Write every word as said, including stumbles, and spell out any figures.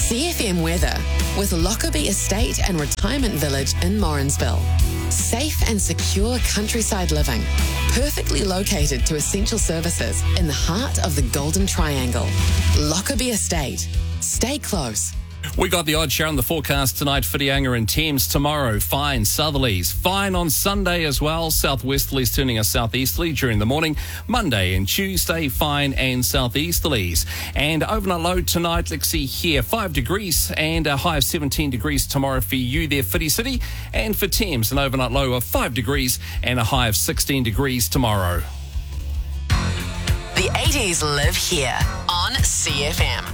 C F M weather with Lockerbie Estate and Retirement Village in Morrinsville. Safe and secure countryside living, perfectly located to essential services in the heart of the Golden Triangle. Lockerbie Estate. Stay close. We got the odd shower in the forecast tonight. Whitianga and Thames tomorrow. Fine southerlies. Fine on Sunday as well. Southwesterlies turning a southeasterly during the morning. Monday and Tuesday, fine and southeasterlies. And overnight low tonight, let's see here, five degrees and a high of seventeen degrees tomorrow for you there, Whiti City. And for Thames, an overnight low of five degrees and a high of sixteen degrees tomorrow. The eighties live here on C F M.